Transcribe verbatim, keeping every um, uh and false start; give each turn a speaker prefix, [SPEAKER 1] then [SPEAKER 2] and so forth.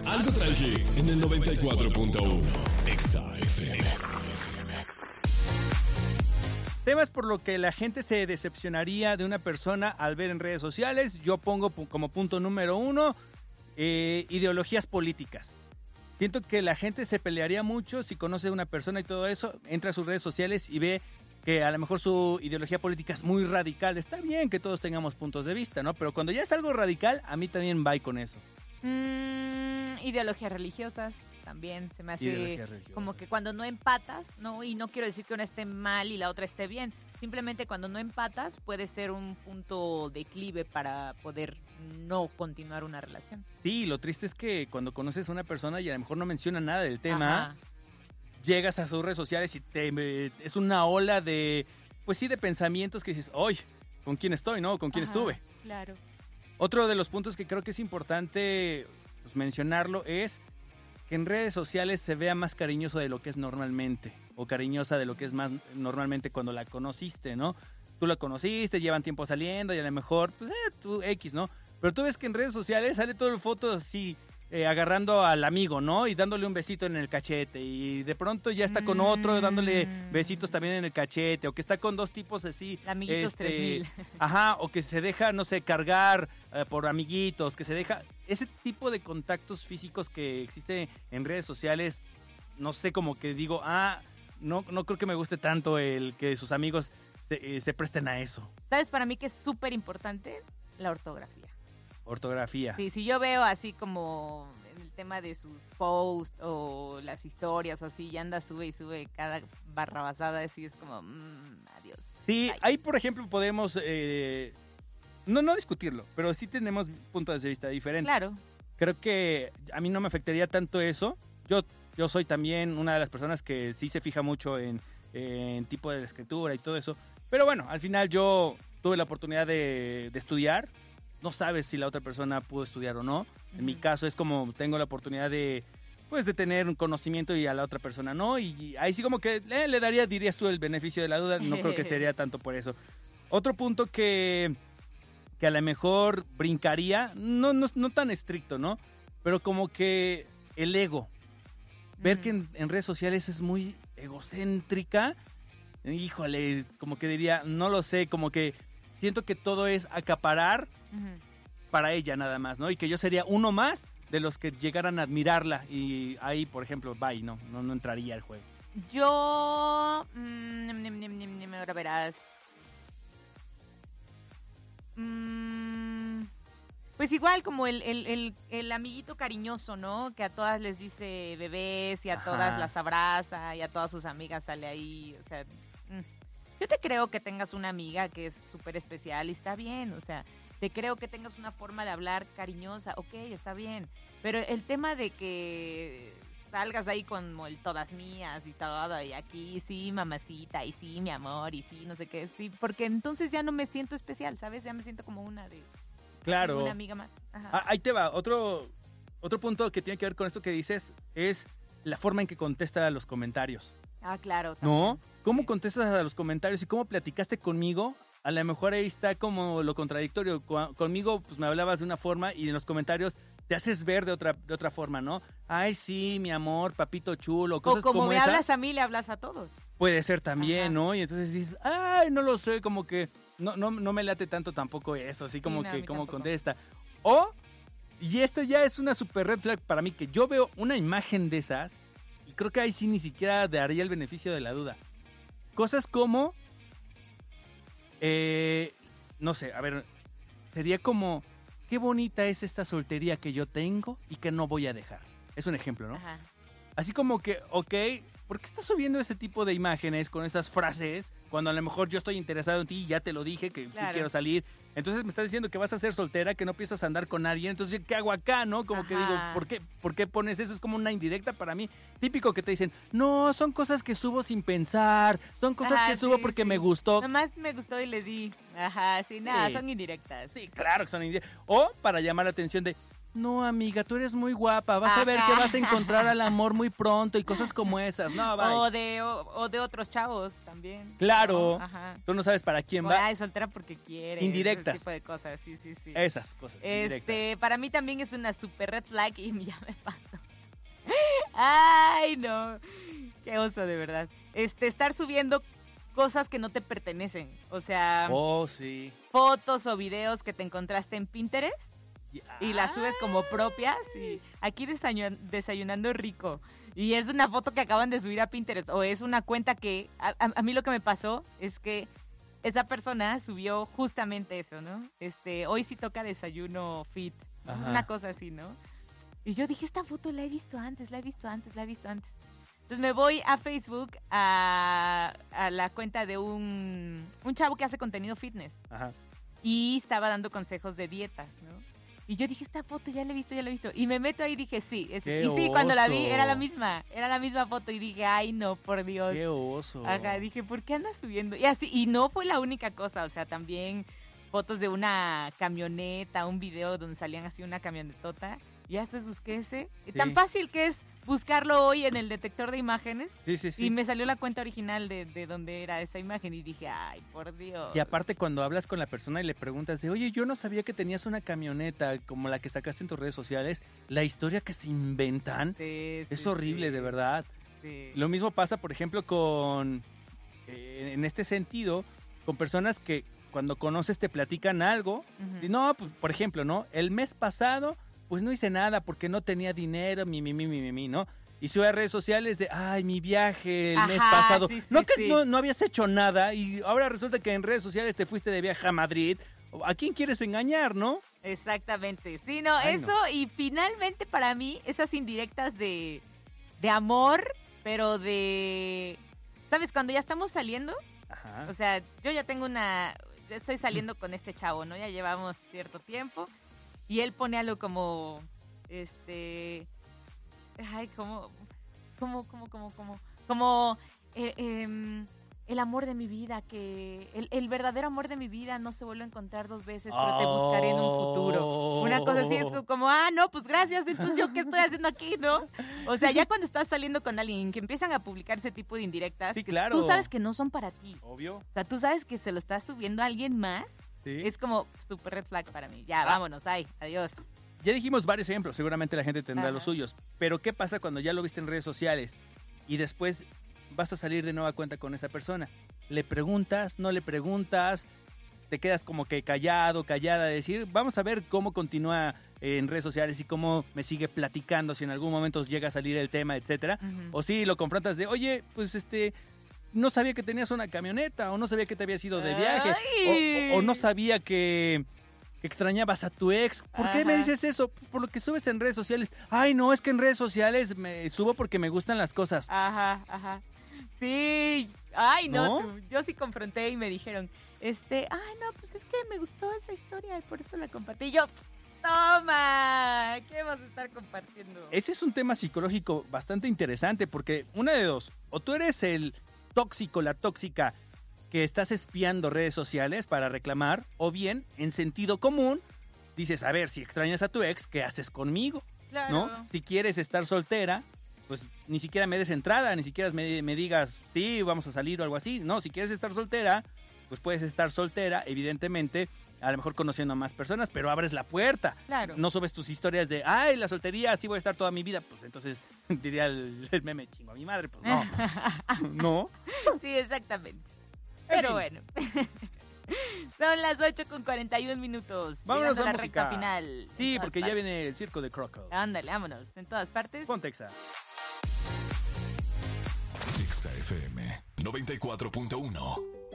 [SPEAKER 1] Algo tranqui en el noventa y cuatro punto uno. Exa F M.
[SPEAKER 2] Temas por lo que la gente se decepcionaría de una persona al ver en redes sociales. Yo pongo como punto número uno, eh, ideologías políticas. Siento que la gente se pelearía mucho si conoce a una persona y todo eso, entra a sus redes sociales y ve que a lo mejor su ideología política es muy radical. Está bien que todos tengamos puntos de vista, ¿no? Pero cuando ya es algo radical, a mí también va con eso.
[SPEAKER 3] Mm, ideologías religiosas también se me hace como que cuando no empatas, ¿no? Y no quiero decir que una esté mal y la otra esté bien. Simplemente cuando no empatas puede ser un punto de declive para poder no continuar una relación.
[SPEAKER 2] Sí, lo triste es que cuando conoces a una persona y a lo mejor no menciona nada del tema, ajá, llegas a sus redes sociales y te, es una ola de, pues sí, de pensamientos que dices, oye, ¿con quién estoy, no? ¿Con quién
[SPEAKER 3] ajá,
[SPEAKER 2] estuve?
[SPEAKER 3] Claro.
[SPEAKER 2] Otro de los puntos que creo que es importante pues, mencionarlo es que en redes sociales se vea más cariñoso de lo que es normalmente, o cariñosa de lo que es más normalmente cuando la conociste, ¿no? Tú la conociste, llevan tiempo saliendo y a lo mejor, pues, eh, tú X, ¿no? Pero tú ves que en redes sociales sale todo el fotos así, eh, agarrando al amigo, ¿no? Y dándole un besito en el cachete, y de pronto ya está con otro dándole besitos también en el cachete, o que está con dos tipos así.
[SPEAKER 3] Amiguitos
[SPEAKER 2] este,
[SPEAKER 3] tres mil.
[SPEAKER 2] Ajá, o que se deja, no sé, cargar eh, por amiguitos, que se deja... Ese tipo de contactos físicos que existe en redes sociales, no sé, como que digo, ah, no, no creo que me guste tanto el que sus amigos se, eh, se presten a eso.
[SPEAKER 3] ¿Sabes para mí que es súper importante? La ortografía.
[SPEAKER 2] Ortografía.
[SPEAKER 3] Sí, si yo veo así como en el tema de sus posts o las historias o así, y anda, sube y sube cada barrabasada, así es como, mmm, adiós.
[SPEAKER 2] Sí,
[SPEAKER 3] Bye.
[SPEAKER 2] ahí por ejemplo podemos, eh, no, no discutirlo, pero sí tenemos puntos de vista diferentes.
[SPEAKER 3] Claro.
[SPEAKER 2] Creo que a mí no me afectaría tanto eso. Yo, yo soy también una de las personas que sí se fija mucho en, en tipo de escritura y todo eso. Pero bueno, al final yo tuve la oportunidad de, de estudiar. No sabes si la otra persona pudo estudiar o no. En uh-huh. mi caso es como tengo la oportunidad de, pues, de tener un conocimiento y a la otra persona no. Y, y ahí sí como que eh, le daría, dirías tú, el beneficio de la duda. No creo que sería tanto por eso. Otro punto que, que a lo mejor brincaría, no, no, no tan estricto, ¿no? Pero como que el ego. Ver uh-huh. que en, en redes sociales es muy egocéntrica. Híjole, como que diría, no lo sé, como que... Siento que todo es acaparar uh-huh. para ella nada más, ¿no? Y que yo sería uno más de los que llegaran a admirarla. Y ahí, por ejemplo, bye, no, no, no entraría al juego.
[SPEAKER 3] Yo... Mmm, ahora verás. Mm, pues igual como el, el, el, el amiguito cariñoso, ¿no? Que a todas les dice bebés y a Ajá. todas las abraza y a todas sus amigas sale ahí, o sea... Mm. Yo te creo que tengas una amiga que es súper especial y está bien, o sea, te creo que tengas una forma de hablar cariñosa, ok, está bien, pero el tema de que salgas ahí con el todas mías y todo, y aquí sí, mamacita, y sí, mi amor, y sí, no sé qué, sí, porque entonces ya no me siento especial, ¿sabes? Ya me siento como una de...
[SPEAKER 2] Claro.
[SPEAKER 3] Una amiga más. Ajá.
[SPEAKER 2] Ah, ahí te va, otro, otro punto que tiene que ver con esto que dices es la forma en que contesta a los comentarios.
[SPEAKER 3] Ah, claro. También.
[SPEAKER 2] ¿No? ¿Cómo sí. contestas a los comentarios y cómo platicaste conmigo? A lo mejor ahí está como lo contradictorio. Conmigo pues me hablabas de una forma y en los comentarios te haces ver de otra de otra forma, ¿no? Ay, sí, mi amor, papito chulo, cosas
[SPEAKER 3] como,
[SPEAKER 2] como
[SPEAKER 3] me
[SPEAKER 2] esas.
[SPEAKER 3] hablas a mí, le hablas a todos.
[SPEAKER 2] Puede ser también, Ajá. ¿no? Y entonces dices, ay, no lo sé, como que no no, no me late tanto tampoco eso, así como sí, no, que cómo contesta. O, y esto ya es una super red flag para mí, que yo veo una imagen de esas y creo que ahí sí ni siquiera daría el beneficio de la duda. Cosas como, eh, no sé, a ver, sería como, qué bonita es esta soltería que yo tengo y que no voy a dejar. Es un ejemplo, ¿no? Ajá. Así como que, ok, ¿por qué estás subiendo ese tipo de imágenes con esas frases cuando a lo mejor yo estoy interesado en ti y ya te lo dije que claro. sí quiero salir? Entonces me estás diciendo que vas a ser soltera, que no piensas andar con nadie. Entonces, ¿qué hago acá, no? Como Ajá. que digo, ¿por qué, ¿por qué pones eso? Es como una indirecta para mí. Típico que te dicen, no, son cosas que subo sin pensar, son cosas Ajá, que subo sí, porque sí. me gustó.
[SPEAKER 3] Nomás me gustó y le di. Ajá, sí, nada, sí. son indirectas.
[SPEAKER 2] Sí, claro que son indirectas. O para llamar la atención de... no, amiga, tú eres muy guapa, vas a ver
[SPEAKER 3] Ajá.
[SPEAKER 2] que vas a encontrar al amor muy pronto y cosas como esas. No, bye.
[SPEAKER 3] O de, o, o de otros chavos también.
[SPEAKER 2] Claro.
[SPEAKER 3] ¿no? Ajá.
[SPEAKER 2] Tú no sabes para quién
[SPEAKER 3] O,
[SPEAKER 2] va.
[SPEAKER 3] ay, soltera porque quiere.
[SPEAKER 2] Indirectas.
[SPEAKER 3] Ese tipo de cosas, sí, sí, sí.
[SPEAKER 2] Esas cosas. indirectas.
[SPEAKER 3] Este, para mí también es una super red flag y ya me pasó. Ay, no. Qué oso, de verdad. Este, estar subiendo cosas que no te pertenecen. O sea,
[SPEAKER 2] Oh, sí.
[SPEAKER 3] fotos o videos que te encontraste en Pinterest y las subes como propias y aquí desayun- desayunando rico. Y es una foto que acaban de subir a Pinterest o es una cuenta que a, a- a mí lo que me pasó es que esa persona subió justamente eso, ¿no? Este, hoy sí toca desayuno fit, ¿no?
[SPEAKER 2] Ajá.
[SPEAKER 3] Una cosa así, ¿no? Y yo dije, esta foto la he visto antes, la he visto antes, la he visto antes. Entonces me voy a Facebook a, a la cuenta de un, un chavo que hace contenido fitness
[SPEAKER 2] Ajá.
[SPEAKER 3] y estaba dando consejos de dietas, ¿no? Y yo dije, esta foto ya la he visto, ya la he visto. Y me meto ahí y dije, sí. Es,
[SPEAKER 2] ¡Qué
[SPEAKER 3] y sí, cuando la vi,
[SPEAKER 2] oso!
[SPEAKER 3] era la misma. Era la misma foto. Y dije, ay, no, por Dios.
[SPEAKER 2] Qué oso.
[SPEAKER 3] Ajá, dije, ¿por qué andas subiendo? Y así, y no fue la única cosa. O sea, también fotos de una camioneta, un video donde salían así una camionetota. Y ya después busqué ese.
[SPEAKER 2] Sí.
[SPEAKER 3] Tan fácil que es buscarlo hoy en el detector de imágenes.
[SPEAKER 2] Sí, sí, sí.
[SPEAKER 3] Y me salió la cuenta original de, de donde era esa imagen. Y dije, ay, por Dios.
[SPEAKER 2] Y aparte cuando hablas con la persona y le preguntas de, oye, yo no sabía que tenías una camioneta como la que sacaste en tus redes sociales, la historia que se inventan
[SPEAKER 3] Sí, sí,
[SPEAKER 2] es horrible,
[SPEAKER 3] sí,
[SPEAKER 2] de verdad.
[SPEAKER 3] sí.
[SPEAKER 2] Lo mismo pasa, por ejemplo, con, eh, en este sentido, con personas que cuando conoces te platican algo.
[SPEAKER 3] Ujú.
[SPEAKER 2] Y no, pues, por ejemplo, ¿no? El mes pasado, pues no hice nada porque no tenía dinero, mi, mi, mi, mi, mi, mi, ¿no? Y sube a redes sociales de, ay, mi viaje el
[SPEAKER 3] Ajá,
[SPEAKER 2] mes pasado.
[SPEAKER 3] sí, sí,
[SPEAKER 2] no que
[SPEAKER 3] sí.
[SPEAKER 2] no, no habías hecho nada y ahora resulta que en redes sociales te fuiste de viaje a Madrid. ¿A quién quieres engañar, no?
[SPEAKER 3] Exactamente. Sí, no,
[SPEAKER 2] Ay,
[SPEAKER 3] eso
[SPEAKER 2] no.
[SPEAKER 3] y finalmente para mí esas indirectas de, de amor, pero de... ¿Sabes? Cuando ya estamos saliendo,
[SPEAKER 2] Ajá.
[SPEAKER 3] o sea, yo ya tengo una... Estoy saliendo con este chavo, ¿no? Ya llevamos cierto tiempo y él pone algo como, este... Ay, como... Como, como, como, como... Como... eh, em, el amor de mi vida, que el, el verdadero amor de mi vida no se vuelve a encontrar dos veces, pero te buscaré en un futuro. Una cosa así es como, ah, no, pues gracias, entonces yo qué estoy haciendo aquí, ¿no? O sea, ya cuando estás saliendo con alguien que empiezan a publicar ese tipo de indirectas,
[SPEAKER 2] Sí,
[SPEAKER 3] que
[SPEAKER 2] claro.
[SPEAKER 3] tú sabes que no son para ti.
[SPEAKER 2] Obvio.
[SPEAKER 3] O sea, tú sabes que se lo estás subiendo a alguien más,
[SPEAKER 2] Sí.
[SPEAKER 3] es como super red flag para mí. Ya,
[SPEAKER 2] Ah.
[SPEAKER 3] vámonos, ay, adiós.
[SPEAKER 2] Ya dijimos varios ejemplos, seguramente la gente tendrá
[SPEAKER 3] Ajá.
[SPEAKER 2] los suyos. Pero ¿qué pasa cuando ya lo viste en redes sociales y después vas a salir de nueva cuenta con esa persona? ¿Le preguntas? ¿No le preguntas? ¿Te quedas como que callado, callada, de decir, vamos a ver cómo continúa en redes sociales y cómo me sigue platicando, si en algún momento llega a salir el tema, etcétera?
[SPEAKER 3] Ujú.
[SPEAKER 2] O si lo confrontas de, oye, pues este, no sabía que tenías una camioneta, o no sabía que te habías ido de viaje,
[SPEAKER 3] Ay.
[SPEAKER 2] o, o- o no sabía que, que extrañabas a tu ex. ¿Por qué me
[SPEAKER 3] Ajá.
[SPEAKER 2] dices eso? Por lo que subes en redes sociales. Ay, no, es que en redes sociales me subo porque me gustan las cosas.
[SPEAKER 3] Ajá, ajá. Sí, ay, no,
[SPEAKER 2] ¿No?
[SPEAKER 3] tú- yo sí confronté y me dijeron, este, ay, no, pues es que me gustó esa historia y por eso la compartí. Y yo, toma, ¿qué vas a estar compartiendo?
[SPEAKER 2] Ese es un tema psicológico bastante interesante porque una de dos, o tú eres el tóxico, la tóxica que estás espiando redes sociales para reclamar, o bien, en sentido común, dices, a ver, si extrañas a tu ex, ¿qué haces conmigo?
[SPEAKER 3] Claro.
[SPEAKER 2] ¿No? Si quieres estar soltera, pues ni siquiera me des entrada, ni siquiera me, me digas, sí, vamos a salir o algo así. No, si quieres estar soltera, pues puedes estar soltera, evidentemente, a lo mejor conociendo a más personas, pero abres la puerta.
[SPEAKER 3] Claro.
[SPEAKER 2] No subes tus historias de, ay, la soltería, así voy a estar toda mi vida. Pues entonces diría el, el meme, chingo a mi madre, pues no. No.
[SPEAKER 3] Sí, exactamente.
[SPEAKER 2] En
[SPEAKER 3] Pero
[SPEAKER 2] fin.
[SPEAKER 3] bueno. Son las ocho con cuarenta y un minutos.
[SPEAKER 2] Vámonos
[SPEAKER 3] llegando
[SPEAKER 2] a
[SPEAKER 3] la
[SPEAKER 2] música.
[SPEAKER 3] recta final. en
[SPEAKER 2] Sí,
[SPEAKER 3] todas
[SPEAKER 2] porque ya
[SPEAKER 3] partes.
[SPEAKER 2] viene el circo de Crocodile.
[SPEAKER 3] Ándale, vámonos. En todas partes.
[SPEAKER 2] Ponte Exa.
[SPEAKER 1] Exa F M noventa y cuatro punto uno.